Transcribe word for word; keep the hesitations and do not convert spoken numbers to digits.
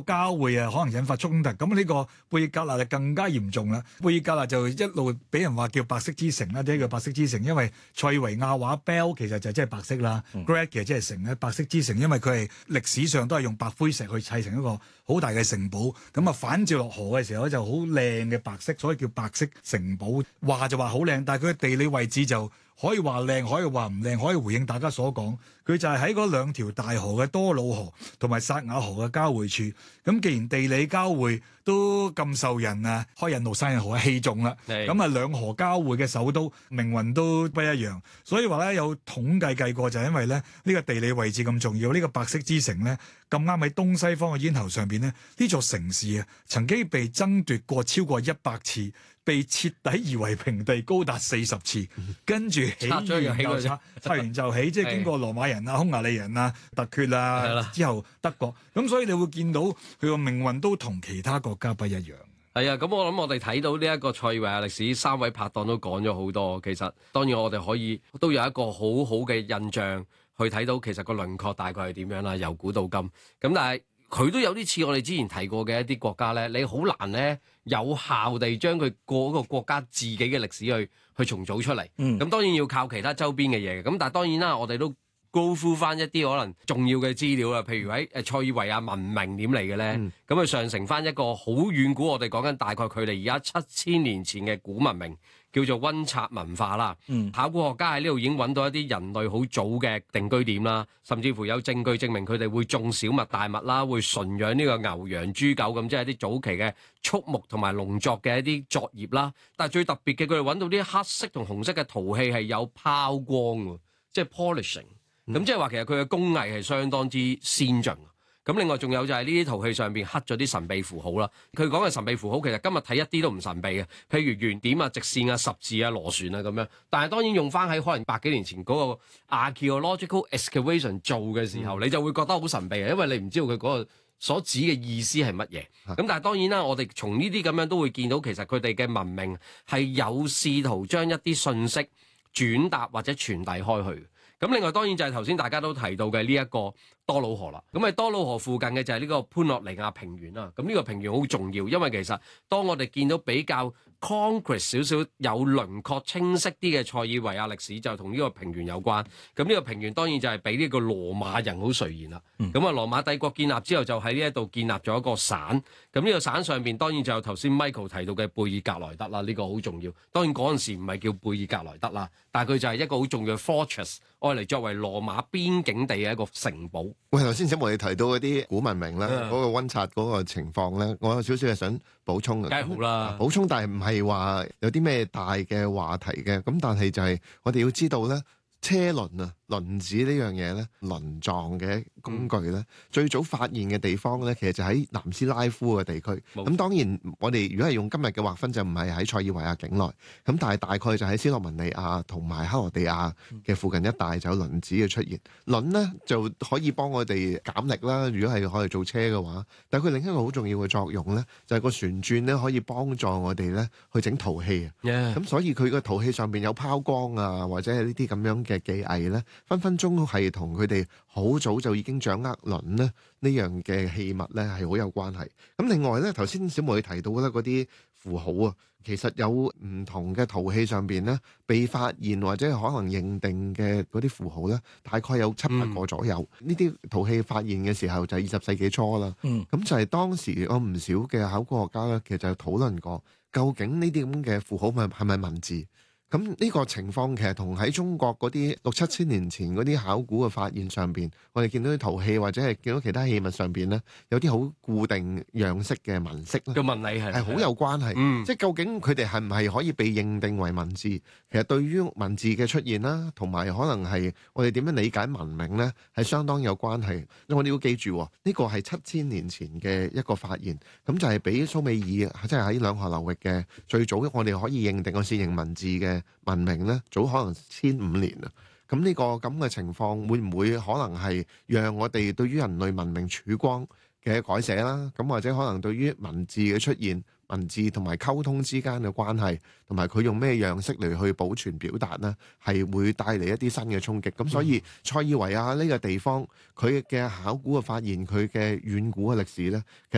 交匯啊，可能引發衝突。咁呢個貝爾格納就更加嚴重啦。貝爾格納就一路俾人話叫白色之城啦，點解叫白色之城？因為塞爾維亞話 Bell 其實就即係白色啦、嗯、，Grad 其實即係城咧，白色之城，因為佢係歷史上都係用白灰石去砌成一個好大嘅城堡。咁啊反照落河嘅時候咧就好靚嘅白色，所以叫白色城堡。話就話好靚，但係佢嘅地理位置就可以話靚，可以話唔靚，可以回應大家所講。佢就係喺嗰兩條大河嘅多瑙河同埋薩瓦河嘅交匯處。咁既然地理交匯都咁受人啊開引怒山人河嘅器重啦，咁啊兩河交匯嘅首都命運都不一樣。所以話咧有統計計過，就係因為咧呢個地理位置咁重要，呢個白色之城咧咁啱喺東西方嘅咽喉上邊咧，呢座城市啊曾經被爭奪過超過一百次，被徹底夷為平地高達四十次，跟住起完又拆，拆完就起，即係經過羅馬人啊、匈牙利人啊、突厥啊，之後德國，咁所以你會見到佢個命運都同其他國家不一樣。 係啊，咁我諗我哋睇到呢一個塞爾維亞歷史，三位拍檔都講咗好多。其實當然我哋可以都有一個好好嘅印象去睇到其實個輪廓大概係點樣啦，由古到今。咁但係佢都有啲似我哋之前提過嘅一啲國家咧，你好難咧有效地將佢個個國家自己嘅歷史去去重組出嚟。咁、嗯、當然要靠其他周邊嘅嘢。咁但係當然啦，我哋都高呼翻一啲可能重要嘅資料啦，譬如喺誒塞爾維亞文明點嚟嘅咧，咁啊、嗯、上承翻一個好遠古，我哋講緊大概距離而家七千年前嘅古文明，叫做溫察文化啦。嗯、考古學家喺呢度已經揾到一啲人類好早嘅定居點啦，甚至乎有證據證明佢哋會種小麥大麥啦，會馴養呢個牛羊豬狗咁，即係一啲早期嘅畜牧同埋農作嘅一啲作業啦。但係最特別嘅，佢哋揾到啲黑色同紅色嘅陶器係有拋光嘅，即係 polishing。咁即係話其實佢嘅工藝係相當之先進。咁另外仲有就係呢啲陶器上邊刻咗啲神秘符號啦。佢講嘅神秘符號其實今日睇一啲都唔神秘嘅，譬如圓點啊、直線啊、十字啊、螺旋啊咁樣。但係當然用翻喺可能百幾年前嗰個 archaeological excavation 做嘅時候，嗯、你就會覺得好神秘嘅，因為你唔知道佢嗰個所指嘅意思係乜嘢。咁、嗯、但係當然啦，我哋從呢啲咁樣都會見到其實佢哋嘅文明係有試圖將一啲信息轉達或者傳遞開去。咁另外當然就係頭先大家都提到嘅呢一個多瑙河啦。咁喺多瑙河附近嘅就係呢個潘諾尼亞平原啦。咁呢個平原好重要，因為其實當我哋見到比較 concrete 少少有輪廓清晰啲嘅塞爾維亞歷史，就同呢個平原有關。咁呢個平原當然就係俾呢個羅馬人好垂涎啦。咁啊、嗯、羅馬帝國建立之後就喺呢一度建立咗一個省。咁呢個省上邊當然就有頭先 Michael 提到嘅貝爾格萊德啦，呢、呢個好重要。當然嗰陣時唔係叫貝爾格萊德啦，但係佢就係一個好重要嘅 fortress。愛嚟作為羅馬邊境地嘅一個城堡。 喂，頭先小毛你提到嗰啲古文明咧，嗰、嗯、個溫察嗰個情況咧，我有少少係想補充嘅。 梗係好啦， 補充，但係唔係話有啲咩大嘅話題嘅。咁但係就係我哋要知道咧，車輪啊，輪子呢樣嘢咧，輪狀嘅工具咧，嗯、最早發現嘅地方咧，其實就喺南斯拉夫嘅地區。咁錯當然，我哋如果係用今日嘅劃分，就唔係喺塞爾維亞境內。咁但係大概就喺斯洛文尼亞同埋克羅地亞嘅附近一帶就有輪子嘅出現。輪咧就可以幫我哋減力啦。如果係可以做車嘅話，但係佢另一個好重要嘅作用咧，就係、是、個旋轉咧可以幫助我哋咧去整陶器啊。咁 Yeah. 所以佢個陶器上邊有拋光啊，或者係呢啲咁樣嘅技藝咧，分分鐘係同佢哋好早就已經掌握輪咧呢樣嘅器物咧係好有關係。咁另外咧，頭先小毛你提到咧嗰啲符號啊，其實有唔同嘅陶器上邊咧被發現或者可能認定嘅嗰啲符號咧，大概有七百個左右。呢啲、嗯、陶器發現嘅時候就係二十世紀初啦。咁、嗯、就係當時有唔少嘅考古學家咧，其實就討論過究竟呢啲咁嘅符號係係咪文字？咁呢個情況其實同喺中國嗰啲六七千年前嗰啲考古嘅發現上邊，我哋見到啲陶器或者係見到其他器物上邊咧，有啲好固定樣式嘅紋飾咧， 個紋理係係好有關係。嗯、即係究竟佢哋係唔係可以被認定為文字？其實對於文字嘅出現啦，同埋可能係我哋點樣理解文明咧，係相當有關係。因為我哋要記住，呢、呢個係七千年前嘅一個發現，咁就係比蘇美爾即係喺兩河流域嘅最早，我哋可以認定個線形文字嘅文明咧，早可能千五年啊！咁呢個咁嘅情況，會唔會可能係讓我哋對於人類文明曙光嘅改寫啦？咁或者可能對於文字嘅出現、文字同埋溝通之間嘅關係，同埋佢用咩樣式嚟去保存表達呢，係會帶嚟一啲新嘅衝擊。咁所以塞爾維亞呢個地方，佢嘅考古嘅發現，佢嘅遠古嘅歷史咧，其實